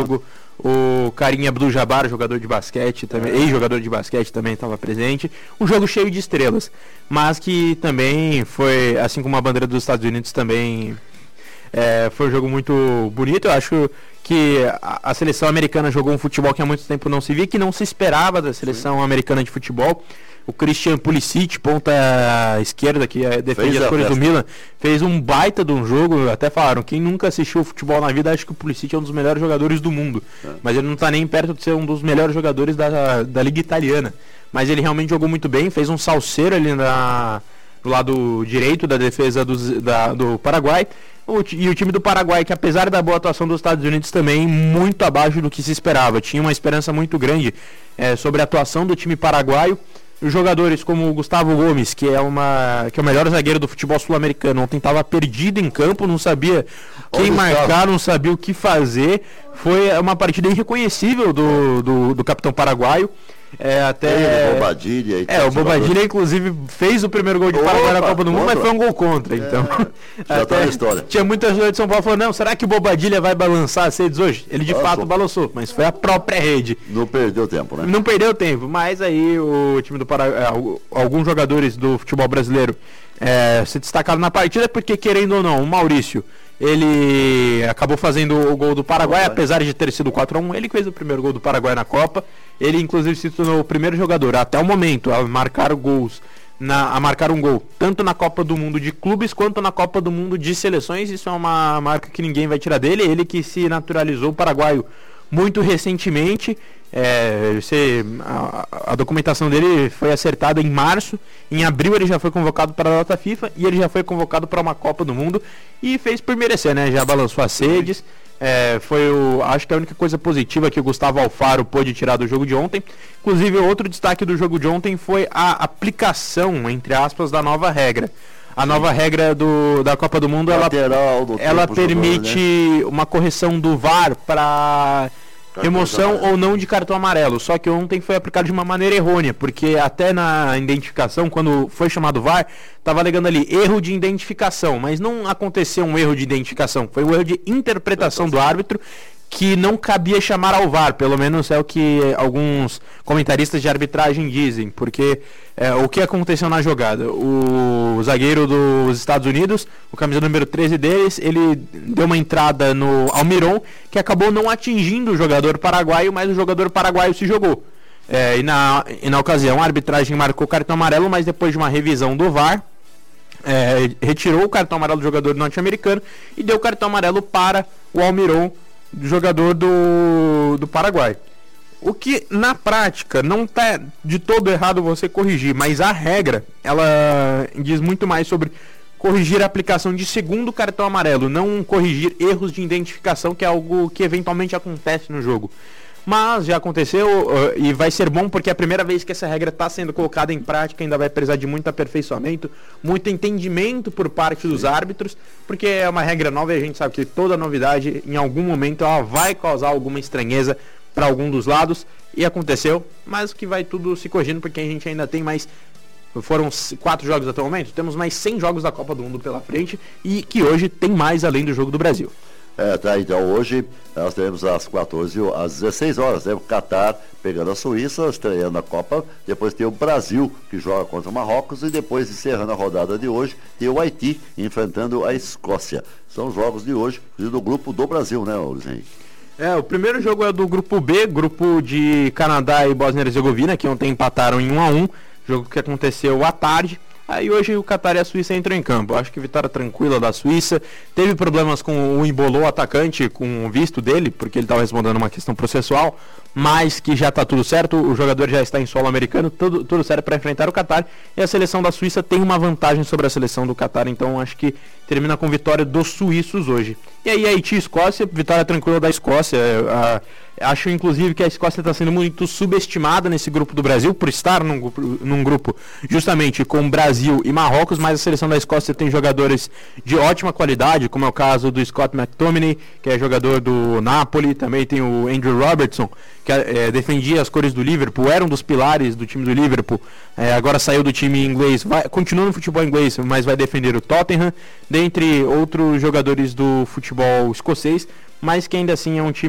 jogo. O Karim Abdul-Jabbar, jogador de basquete, também, ex-jogador de basquete, também estava presente. Um jogo cheio de estrelas, mas que também foi, assim como a bandeira dos Estados Unidos, também foi um jogo muito bonito. Eu acho que a seleção americana jogou um futebol que há muito tempo não se via, que não se esperava da seleção americana de futebol. O Christian Pulisic, ponta esquerda, que defende as cores do Milan, fez um baita de um jogo. Até falaram, quem nunca assistiu futebol na vida, acha que o Pulisic é um dos melhores jogadores do mundo. Mas ele não está nem perto de ser um dos melhores jogadores da Liga Italiana. Mas ele realmente jogou muito bem, fez um salseiro ali do lado direito da defesa do Paraguai. E o time do Paraguai, que apesar da boa atuação dos Estados Unidos, também muito abaixo do que se esperava. Tinha uma esperança muito grande sobre a atuação do time paraguaio. Os jogadores como o Gustavo Gomes, que é o melhor zagueiro do futebol sul-americano, ontem estava perdido em campo, não sabia quem marcar, não sabia o que fazer. Foi uma partida irreconhecível do capitão paraguaio. O Bobadilla. O Bobadilla, inclusive, fez o primeiro gol de Paraguai na Copa do Mundo, mas foi um gol contra. Então, já tá na história. Tinha muita gente de São Paulo falando, não, será que o Bobadilla vai balançar as redes hoje? Ele de fato balançou, mas foi a própria rede. Não perdeu tempo, né? Não perdeu tempo, mas aí o time do Paraguai, alguns jogadores do futebol brasileiro se destacaram na partida, porque querendo ou não, o Maurício, ele acabou fazendo o gol do Paraguai, apesar de ter sido 4-1, ele fez o primeiro gol do Paraguai na Copa. Ele inclusive se tornou o primeiro jogador até o momento a marcar gols, a marcar um gol, tanto na Copa do Mundo de clubes quanto na Copa do Mundo de seleções. Isso é uma marca que ninguém vai tirar dele. Ele que se naturalizou paraguaio muito recentemente. A documentação dele foi acertada em março. Em abril ele já foi convocado para a data FIFA e ele já foi convocado para uma Copa do Mundo e fez por merecer, né? Já balançou as redes. Acho que a única coisa positiva que o Gustavo Alfaro pôde tirar do jogo de ontem. Inclusive, outro destaque do jogo de ontem foi a aplicação, entre aspas, da nova regra. A nova regra da Copa do Mundo, ela permite uma correção do VAR para remoção ou não de cartão amarelo. Só que ontem foi aplicado de uma maneira errônea, porque até na identificação, quando foi chamado VAR, estava alegando ali erro de identificação, mas não aconteceu um erro de identificação, foi um erro de interpretação do árbitro, que não cabia chamar ao VAR, pelo menos é o que alguns comentaristas de arbitragem dizem, porque o que aconteceu na jogada? O zagueiro dos Estados Unidos, o camisa número 13 deles, ele deu uma entrada no Almiron, que acabou não atingindo o jogador paraguaio, mas o jogador paraguaio se jogou. E na ocasião a arbitragem marcou cartão amarelo, mas depois de uma revisão do VAR, retirou o cartão amarelo do jogador norte-americano e deu cartão amarelo para o Almiron, jogador do Paraguai. O que na prática não está de todo errado você corrigir, mas a regra ela diz muito mais sobre corrigir a aplicação de segundo cartão amarelo, não corrigir erros de identificação, que é algo que eventualmente acontece no jogo. Mas já aconteceu e vai ser bom, porque é a primeira vez que essa regra está sendo colocada em prática. Ainda vai precisar de muito aperfeiçoamento, muito entendimento por parte dos árbitros, porque é uma regra nova e a gente sabe que toda novidade em algum momento ela vai causar alguma estranheza para algum dos lados, e aconteceu, mas que vai tudo se corrigindo, porque a gente ainda tem mais. Foram 4 jogos até o momento, temos mais 100 jogos da Copa do Mundo pela frente, e que hoje tem mais além do jogo do Brasil. Então hoje nós teremos às 16 horas, né? O Catar pegando a Suíça, estreando a Copa. Depois tem o Brasil, que joga contra o Marrocos. E depois, encerrando a rodada de hoje, tem o Haiti enfrentando a Escócia. São os jogos de hoje do grupo do Brasil, né, Luiz Henrique? O primeiro jogo é do grupo B, grupo de Canadá e Bósnia e Herzegovina, que ontem empataram em 1-1, jogo que aconteceu à tarde. Aí hoje o Catar e a Suíça entram em campo. Acho que vitória tranquila da Suíça. Teve problemas com o Embolou, atacante, com o visto dele, porque ele estava respondendo uma questão processual, mas que já está tudo certo. O jogador já está em solo americano, tudo certo para enfrentar o Catar. E a seleção da Suíça tem uma vantagem sobre a seleção do Catar, então acho que termina com vitória dos suíços hoje. E aí Haiti e Escócia, vitória tranquila da Escócia. Acho inclusive que a Escócia está sendo muito subestimada nesse grupo do Brasil, por estar num grupo justamente com Brasil e Marrocos, mas a seleção da Escócia tem jogadores de ótima qualidade, como é o caso do Scott McTominay, que é jogador do Napoli. Também tem o Andrew Robertson, que defendia as cores do Liverpool, era um dos pilares do time do Liverpool, agora saiu do time inglês, continua no futebol inglês, mas vai defender o Tottenham, dentre outros jogadores do futebol escocês, mas que ainda assim é um time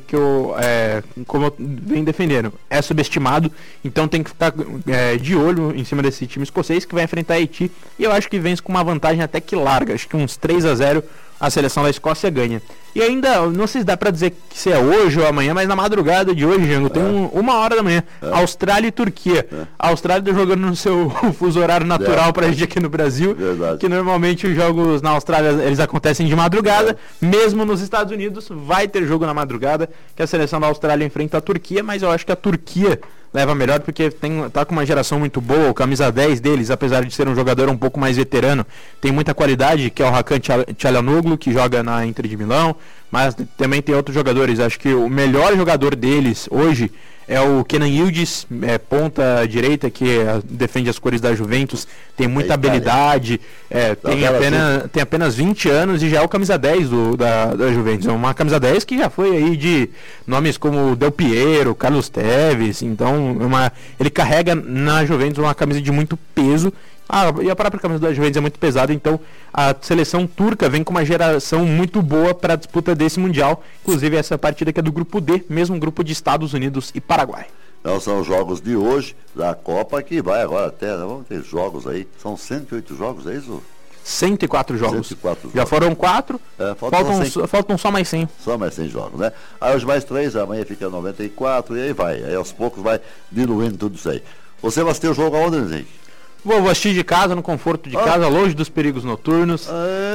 como eu venho defendendo, é subestimado, então tem que ficar de olho em cima desse time escocês que vai enfrentar a Haiti, e eu acho que vence com uma vantagem até que larga, acho que uns 3-0 a seleção da Escócia ganha. E ainda, não sei se dá pra dizer que se é hoje ou amanhã, mas na madrugada de hoje, Jango, tem 1h da manhã, Austrália e Turquia. A Austrália tá jogando no seu fuso horário natural pra gente aqui no Brasil, Verdade. que normalmente os jogos na Austrália, eles acontecem de madrugada, mesmo nos Estados Unidos vai ter jogo na madrugada, que a seleção da Austrália enfrenta a Turquia, mas eu acho que a Turquia leva melhor porque tá com uma geração muito boa. O camisa 10 deles, apesar de ser um jogador um pouco mais veterano, tem muita qualidade, que é o Hakan Çalhanoğlu, que joga na Inter de Milão, mas também tem outros jogadores. Acho que o melhor jogador deles hoje é o Kenan Yildiz, ponta direita, que defende as cores da Juventus, tem muita habilidade, tem apenas 20 anos e já é o camisa 10 da Juventus. É uma camisa 10 que já foi aí de nomes como Del Piero, Carlos Tevez, então ele carrega na Juventus uma camisa de muito peso. E a própria camisa da Juventus é muito pesada, então a seleção turca vem com uma geração muito boa para a disputa desse Mundial, inclusive essa partida que é do grupo D, mesmo grupo de Estados Unidos e Paraguai. Então são os jogos de hoje da Copa, que vai agora até, vamos ter jogos aí, são 108 jogos, é isso? 104 jogos. 104 jogos. Já foram 4, faltam só mais 100. Só mais 100 jogos, né? Aí hoje mais 3, amanhã fica 94 e aí vai. Aí aos poucos vai diluindo tudo isso aí. Você vai ter o jogo aonde, gente? Vou assistir de casa, no conforto de casa, longe dos perigos noturnos.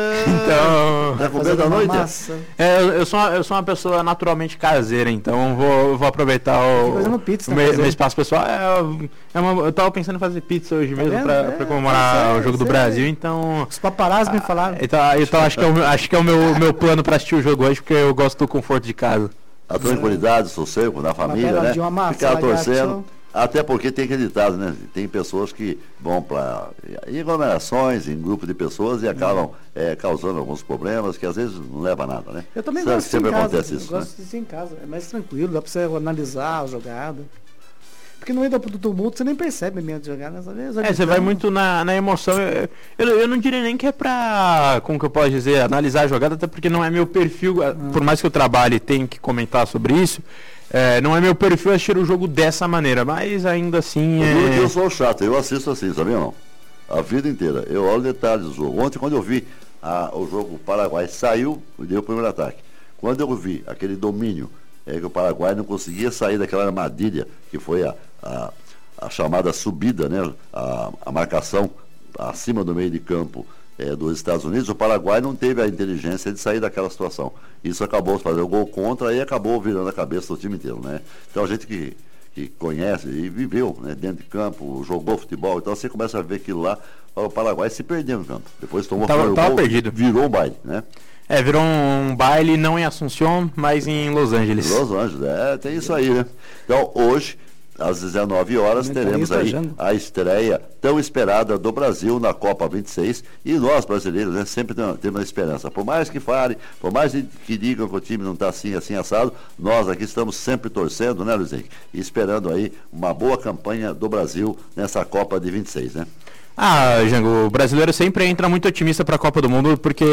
Então. Tá com medo da noite? Eu sou uma pessoa naturalmente caseira, então vou aproveitar meu espaço pessoal. Eu tava pensando em fazer pizza hoje mesmo pra comemorar o jogo do Brasil, então. Os paparazzi me falaram. Então acho que é o meu plano pra assistir o jogo hoje, porque eu gosto do conforto de casa. A tranquilidade, o sossego na família, né? Ficar torcendo. Até porque tem acreditado, né? Tem pessoas que vão para aglomerações, em grupo de pessoas e acabam causando alguns problemas que às vezes não leva a nada, né? Eu também gosto de ir em casa. Eu gosto de ir em casa. É mais tranquilo, dá para você analisar a jogada. Porque no meio do tumulto você nem percebe a minha jogada. Você vai muito na emoção. Eu não diria nem que é pra, como que eu posso dizer, analisar a jogada, até porque não é meu perfil. Por mais que eu trabalhe e tenha que comentar sobre isso, não é meu perfil assistir o jogo dessa maneira, mas ainda assim. Eu sou chato, eu assisto assim, sabia não? A vida inteira. Eu olho detalhes do jogo. Ontem, quando eu vi o jogo, o Paraguai saiu e deu o primeiro ataque. Quando eu vi aquele domínio, que o Paraguai não conseguia sair daquela armadilha, que foi a chamada subida, né? A marcação acima do meio de campo dos Estados Unidos, o Paraguai não teve a inteligência de sair daquela situação. Isso acabou fazendo o gol contra e acabou virando a cabeça do time inteiro, né? Então a gente que conhece e viveu, né, dentro de campo, jogou futebol, então você começa a ver aquilo lá, o Paraguai se perdeu no campo. Depois tomou gol, perdido. Virou um baile, né? Virou um baile não em Assunção, mas em Los Angeles. Los Angeles, tem isso aí, né? Então hoje, às 19 horas, teremos aí a estreia tão esperada do Brasil na Copa 26. E nós, brasileiros, né, sempre temos uma esperança. Por mais que falem, por mais que digam que o time não está assim assado, nós aqui estamos sempre torcendo, né, Luiz Henrique? E esperando aí uma boa campanha do Brasil nessa Copa de 26, né? Jango, o brasileiro sempre entra muito otimista para a Copa do Mundo, porque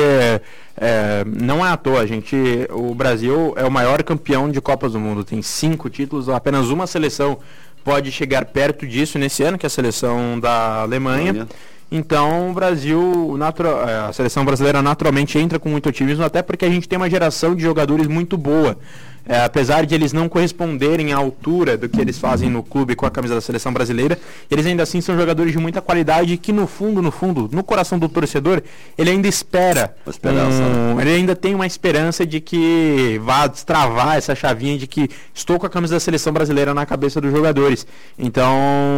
não é à toa, o Brasil é o maior campeão de Copas do Mundo, tem 5 títulos, apenas uma seleção pode chegar perto disso nesse ano, que é a seleção da Alemanha. Então o Brasil, a seleção brasileira naturalmente entra com muito otimismo, até porque a gente tem uma geração de jogadores muito boa. Apesar de eles não corresponderem à altura do que eles fazem no clube com a camisa da seleção brasileira, eles ainda assim são jogadores de muita qualidade que no fundo, no coração do torcedor, ele ainda espera. Ele ainda tem uma esperança de que vá destravar essa chavinha de que estou com a camisa da seleção brasileira na cabeça dos jogadores. Então,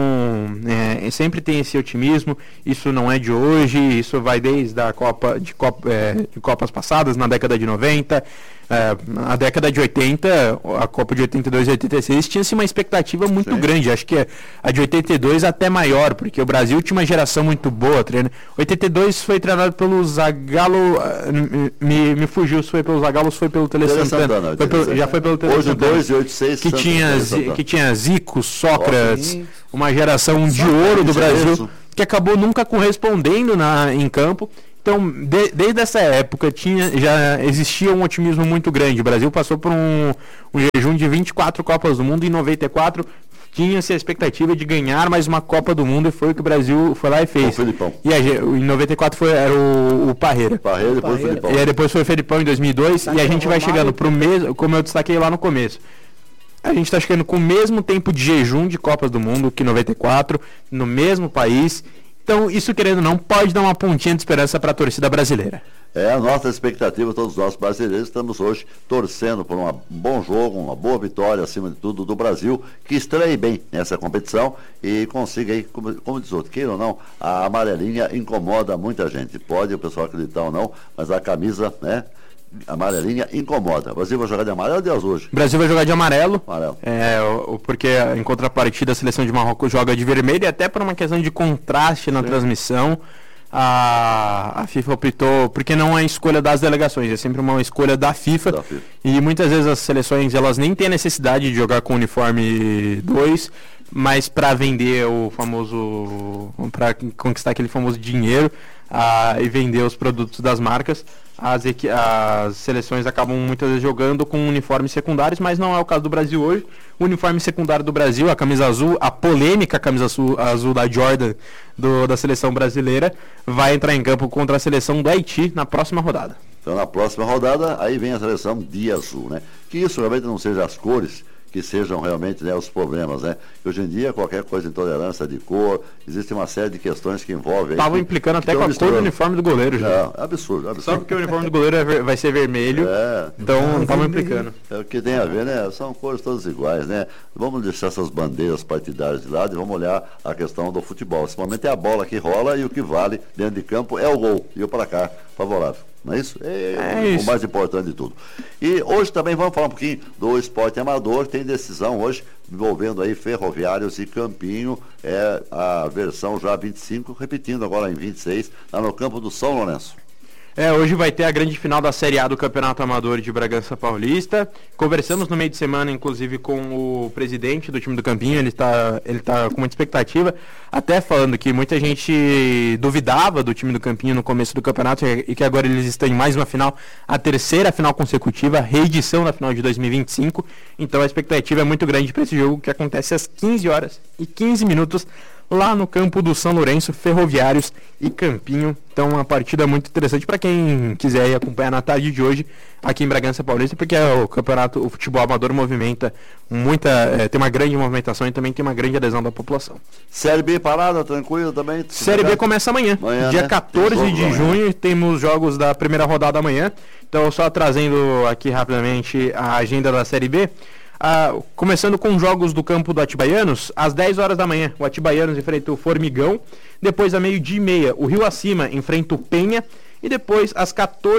sempre tem esse otimismo. Isso não é de hoje, isso vai desde a de Copas passadas, na década de 90. A década de 80, a Copa de 82 e 86 tinha-se uma expectativa muito grande. Acho que a de 82 até maior, porque o Brasil tinha uma geração muito boa. 82 foi treinado pelo Zagallo, me fugiu se foi pelo Zagallo ou se foi pelo Tele Santana. Já foi pelo Tele Santana. 2 e 86 que tinha Zico, Sócrates, uma geração de ouro do Brasil, que acabou nunca correspondendo em campo. Então, desde essa época já existia um otimismo muito grande. O Brasil passou por um jejum de 24 Copas do Mundo. Em 94 tinha-se a expectativa de ganhar mais uma Copa do Mundo, e foi o que o Brasil foi lá e fez. O Felipão. E em 94 era o Parreira. Parreira, depois o Felipão. E aí depois foi o Felipão em 2002, e a gente vai chegando pro mesmo, como eu destaquei lá no começo. A gente está chegando com o mesmo tempo de jejum de Copas do Mundo que 94, no mesmo país. Então, isso, querendo ou não, pode dar uma pontinha de esperança para a torcida brasileira. É a nossa expectativa, todos nós brasileiros estamos hoje torcendo por um bom jogo, uma boa vitória, acima de tudo, do Brasil, que estreie bem nessa competição e consiga aí, como diz outro, queira ou não, a amarelinha incomoda muita gente. Pode o pessoal acreditar ou não, mas a camisa, né, amarelinha incomoda. O Brasil vai jogar de amarelo ou de azul hoje? O Brasil vai jogar de amarelo. Amarelo. Porque em contrapartida a seleção de Marrocos joga de vermelho, e até por uma questão de contraste na transmissão, a FIFA optou, porque não é escolha das delegações, é sempre uma escolha da FIFA. E muitas vezes as seleções elas nem têm a necessidade de jogar com o uniforme 2, mas para vender o famoso, para conquistar aquele famoso dinheiro e vender os produtos das marcas, as seleções acabam muitas vezes jogando com uniformes secundários, mas não é o caso do Brasil hoje. O uniforme secundário do Brasil, a camisa azul, a polêmica camisa azul da Jordan da seleção brasileira, vai entrar em campo contra a seleção do Haiti na próxima rodada. Então na próxima rodada, aí vem a seleção de azul, né? Que isso realmente não seja as cores, que sejam realmente, né, os problemas, né? Hoje em dia, qualquer coisa de intolerância de cor, existe uma série de questões que envolvem... Estavam implicando até com a cor do uniforme do goleiro já. É absurdo. Só porque o uniforme do goleiro vai ser vermelho, então estavam implicando. O que tem a ver, né? São cores todas iguais, né? Vamos deixar essas bandeiras partidárias de lado e vamos olhar a questão do futebol. Esse momento é a bola que rola e o que vale dentro de campo é o gol. E o placar favorável. Não é isso? É isso. O mais importante de tudo. E hoje também vamos falar um pouquinho do esporte amador. Tem decisão hoje envolvendo aí Ferroviários e Campinho. É a versão já 25, repetindo agora em 26, lá no campo do São Lourenço. Hoje vai ter a grande final da Série A do Campeonato Amador de Bragança Paulista. Conversamos no meio de semana, inclusive, com o presidente do time do Campinho. Ele tá com muita expectativa, até falando que muita gente duvidava do time do Campinho no começo do campeonato e que agora eles estão em mais uma final, a terceira final consecutiva, a reedição da final de 2025. Então a expectativa é muito grande para esse jogo, que acontece às 15h15 lá no campo do São Lourenço, Ferroviários e Campinho. Então uma partida muito interessante para quem quiser ir acompanhar na tarde de hoje aqui em Bragança Paulista, porque o futebol amador movimenta tem uma grande movimentação e também tem uma grande adesão da população. Série B parada, tranquilo também? Série B começa amanhã dia, né? 14 de junho, temos jogos da primeira rodada amanhã. Então só trazendo aqui rapidamente a agenda da Série B. Começando com jogos do campo do Atibaianos, às 10 horas da manhã, o Atibaianos enfrenta o Formigão. Depois, a 12h30, o Rio Acima enfrenta o Penha. E depois, às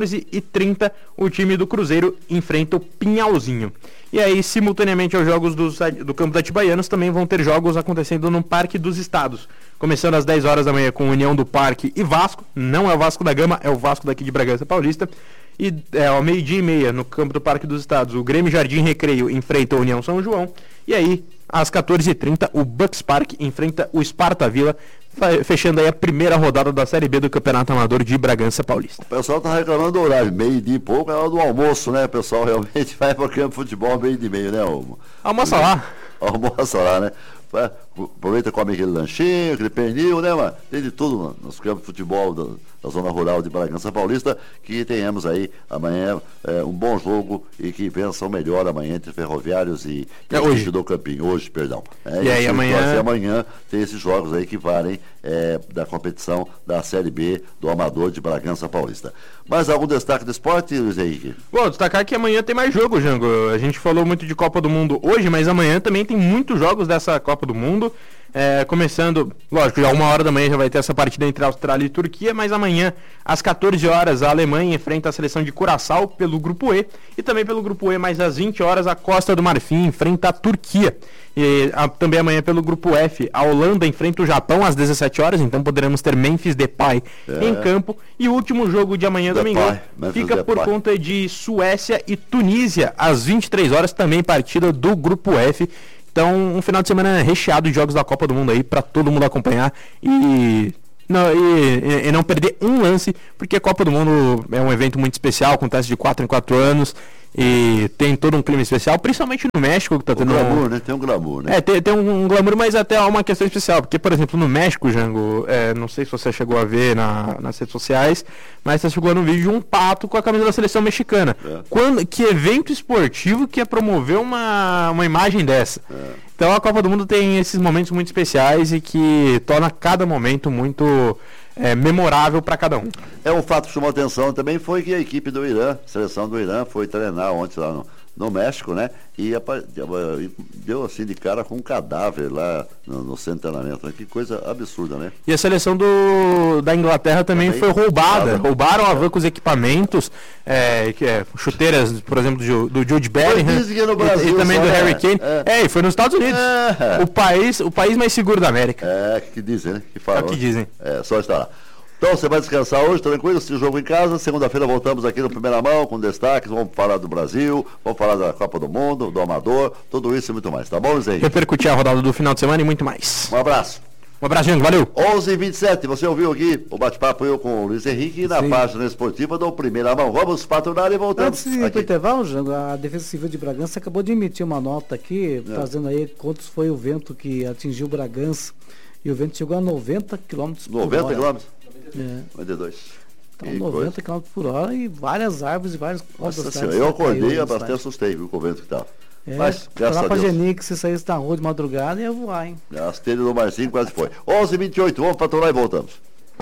14h30, o time do Cruzeiro enfrenta o Pinhalzinho. E aí, simultaneamente aos jogos do campo do Atibaianos, também vão ter jogos acontecendo no Parque dos Estados. Começando às 10 horas da manhã com União do Parque e Vasco. Não é o Vasco da Gama, é o Vasco daqui de Bragança Paulista. E ao 12h30, no campo do Parque dos Estados, o Grêmio Jardim Recreio enfrenta a União São João. E aí, às 14h30, o Bucks Park enfrenta o Sparta Vila, fechando aí a primeira rodada da Série B do Campeonato Amador de Bragança Paulista. O pessoal tá reclamando do horário, 12h e pouco é hora do almoço, né? O pessoal realmente vai para o campo de futebol 12h30, né? Almoça lá. Almoça lá, né? Aproveita e come aquele lanchinho, aquele pernil, né, mano? Tem de tudo nos campos de futebol da zona rural de Bragança Paulista, que tenhamos aí amanhã um bom jogo e que vença o melhor amanhã entre Ferroviários e hoje do Campinho. Hoje, perdão. E aí amanhã tem esses jogos aí que valem da competição da Série B do Amador de Bragança Paulista. Mais algum destaque do esporte, Luiz Henrique? Bom, destacar que amanhã tem mais jogo, Jango. A gente falou muito de Copa do Mundo hoje, mas amanhã também tem muitos jogos dessa Copa do Mundo. Começando, lógico, já 1h da manhã já vai ter essa partida entre Austrália e Turquia, mas amanhã, às 14 horas, a Alemanha enfrenta a seleção de Curaçao pelo Grupo E, e também pelo Grupo E, mas às 20 horas, a Costa do Marfim enfrenta a Turquia. E também amanhã pelo Grupo F, a Holanda enfrenta o Japão às 17 horas, então poderemos ter Memphis Depay em campo. E o último jogo de amanhã, domingão, fica por conta de Suécia e Tunísia, às 23 horas, também partida do Grupo F. Então, um final de semana recheado de jogos da Copa do Mundo aí, pra todo mundo acompanhar. E e não perder um lance, porque a Copa do Mundo é um evento muito especial, acontece de 4 em 4 anos. E tem todo um clima especial, principalmente no México, que tá tendo glamour, né? Tem um glamour, né? Tem um glamour, mas até há uma questão especial, porque, por exemplo, no México, Jango, não sei se você chegou a ver nas redes sociais, mas está circulando um vídeo de um pato com a camisa da seleção mexicana. Que evento esportivo que ia promover uma imagem dessa? Então a Copa do Mundo tem esses momentos muito especiais e que torna cada momento muito memorável para cada um. Um fato que chamou a atenção também foi que a equipe do Irã, a seleção do Irã, foi treinar ontem lá no México, né? E deu assim de cara com um cadáver lá no centro de treinamento, né? Que coisa absurda, né? E a seleção da Inglaterra também foi roubada. Roubaram a van com os equipamentos, chuteiras, por exemplo, do Jude Bellingham e também do Harry Kane. E foi nos Estados Unidos. O país mais seguro da América. Que dizem, né? Que falam. É o que dizem. Só está lá. Então você vai descansar hoje, tranquilo, esse jogo em casa. Segunda-feira voltamos aqui no Primeira Mão com destaques. Vamos falar do Brasil, vamos falar da Copa do Mundo, do Amador, tudo isso e muito mais. Tá bom, Zé? Repercutir a rodada do final de semana e muito mais. Um abraço. Um abraço, gente. Valeu. 11h27, você ouviu aqui o bate-papo eu com o Luiz Henrique na página esportiva do Primeira Mão. Vamos patrulhar e voltamos. Antes de ir pro intervalo, Jango, a Defesa Civil de Bragança acabou de emitir uma nota aqui, trazendo aí quantos foi o vento que atingiu Bragança. E o vento chegou a 90 km por hora. 90 km? 92. Então, 90 km por hora e várias árvores e várias plantas. Eu acordei e até assustei, viu, com o vento que estava. Mas, graças a Deus. Pra Genic, se saísse na rua de madrugada, ia voar, hein? As telhas do Marcinho quase foi. 11h28, vamos faturar e voltamos.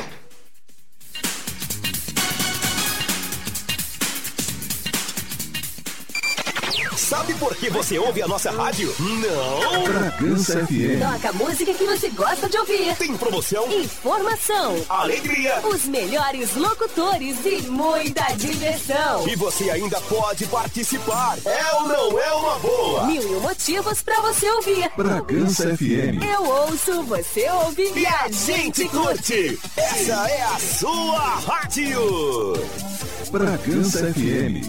Sabe por que você ouve a nossa rádio? Não! Bragança FM. Toca a música que você gosta de ouvir. Tem promoção, informação, alegria, os melhores locutores e muita diversão. E você ainda pode participar. É ou não é uma boa? 1001 motivos pra você ouvir. Bragança FM. Eu ouço, você ouve e a gente curte. Essa é a sua rádio. Bragança FM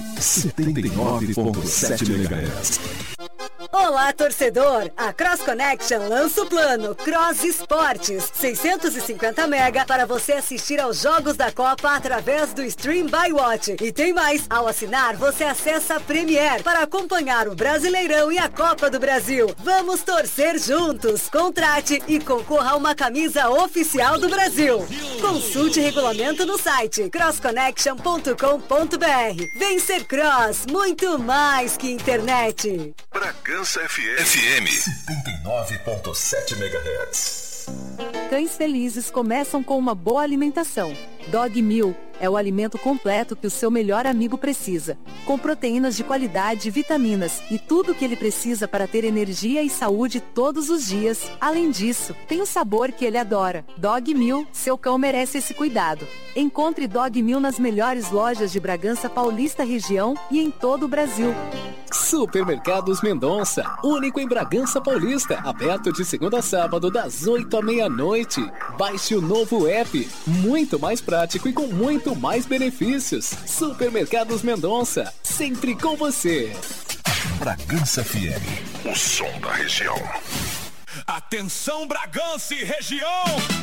79.7 MHz. Olá, torcedor! A Cross Connection lança o plano Cross Esportes, 650 mega para você assistir aos jogos da Copa através do Stream by Watch. E tem mais! Ao assinar, você acessa a Premier para acompanhar o Brasileirão e a Copa do Brasil. Vamos torcer juntos! Contrate e concorra a uma camisa oficial do Brasil. Consulte regulamento no site crossconnection.com.br. Vem ser Cross, muito mais que internet. Bragança FM 79.7 MHz. Cães felizes começam com uma boa alimentação. Dog Meal é o alimento completo que o seu melhor amigo precisa, com proteínas de qualidade, vitaminas e tudo o que ele precisa para ter energia e saúde todos os dias. Além disso, tem o sabor que ele adora. Dog Meal, seu cão merece esse cuidado. Encontre Dog Meal nas melhores lojas de Bragança Paulista região e em todo o Brasil. Supermercados Mendonça, único em Bragança Paulista, aberto de segunda a sábado das 8 à meia-noite. Baixe o novo app, muito mais prático e com muito mais benefícios. Supermercados Mendonça, sempre com você. Bragança FM, o som da região. Atenção, Bragança e região!